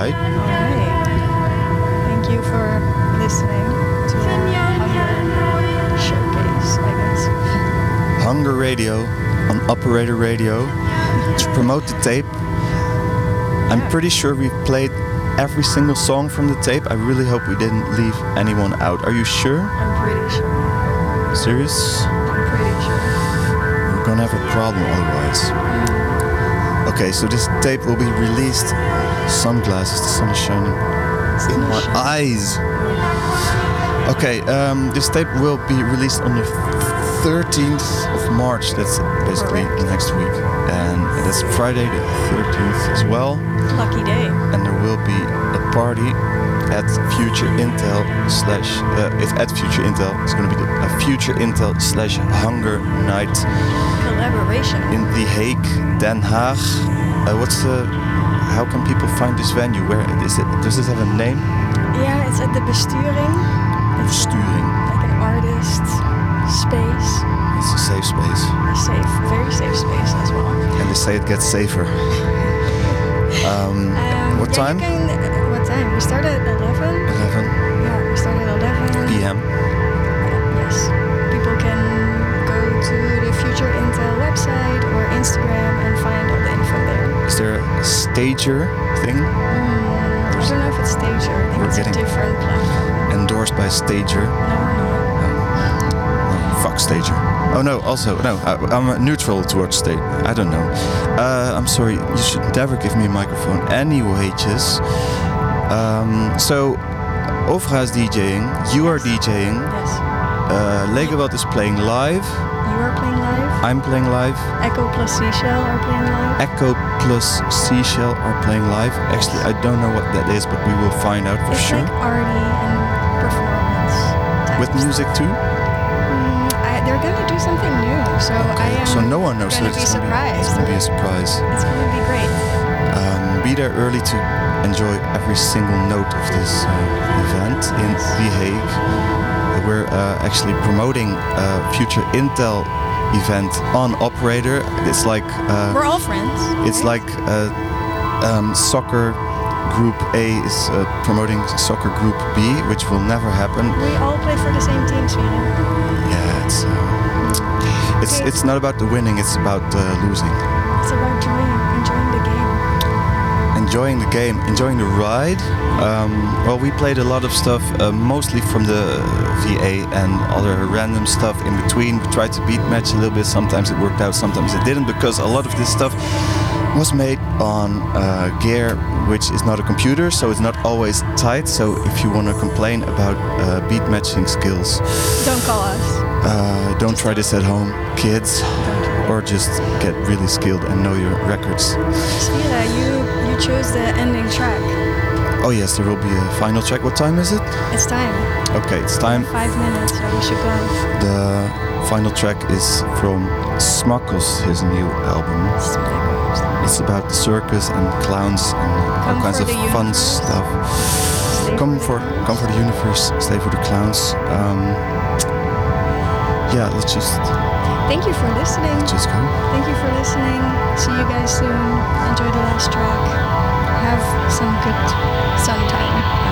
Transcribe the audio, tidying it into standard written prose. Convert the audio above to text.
right? All right. Thank you for listening to Hunger Showcase, I guess. Hunger Radio on Operator Radio to promote the tape. I'm pretty sure we've played every single song from the tape. I really hope we didn't leave anyone out. Are you sure? I'm pretty sure. Serious? I'm pretty sure. We're gonna have a problem otherwise. Okay, so this tape will be released. Sunglasses, the sun is shining in my eyes. Okay, this tape will be released on the 13th of March. That's basically next week. And that's Friday the 13th as well. Lucky day. And there will be a party at Future Intel it's at Future Intel. It's going to be a Future Intel / Hunger Night collaboration in The Hague, Den Haag. How can people find this venue? Where is it? Does it have a name? Yeah, it's at the Besturing. Besturing. Like an artist space. It's a safe space. Very safe space as well. And they say it gets safer. What time? What time? We start at 11. 11. Yeah, we start at 11 p.m. Yes. People can go to the Future Intel website or Instagram and find all the info there. Is there a Stager thing? I don't know if it's Stager. I think it's a different platform. Endorsed by Stager. No, we're not. Fuck Stager. Oh no, I'm neutral towards Stager. I don't know. I'm sorry, you should never give me a microphone any wages. So, Ofra is DJing, you are DJing. Yes. Legowelt is playing live. You are playing live. I'm playing live. Echo plus Seashell are playing live. Echo plus Seashell are playing live. Actually, I don't know what that is, but we will find out for sure. It's like arty and performance. With music too? They're gonna do something new, so okay. I am. So no one knows. Gonna be surprised. It's gonna be a surprise. It's gonna be great. Be there early to enjoy every single note of this event in The Hague. We're actually promoting a Future Intel event on Operator. It's like we're all friends. It's right? like soccer group A is promoting soccer group B, which will never happen. We all play for the same team, Sweden. Yeah, it's not about the winning. It's about losing. It's about enjoying the game. Enjoying the game, enjoying the ride. Well, we played a lot of stuff, mostly from the VA and other random stuff in between. We tried to beat match a little bit. Sometimes it worked out, sometimes it didn't, because a lot of this stuff was made on gear which is not a computer, so it's not always tight. So if you want to complain about beat matching skills, don't call us. Don't try this at home, kids. Or just get really skilled and know your records. Svira, you chose the ending track. Oh yes, there will be a final track. What time is it? It's time. Okay, it's time. 5 minutes, so we should go. The final track is from Smuckles, his new album. It's about the circus and clowns and all kinds of fun stuff. Come for the universe, stay for the clowns. Yeah, let's just... Thank you for listening. Just go. Thank you for listening. See you guys soon. Enjoy the last track. Have some good sun time.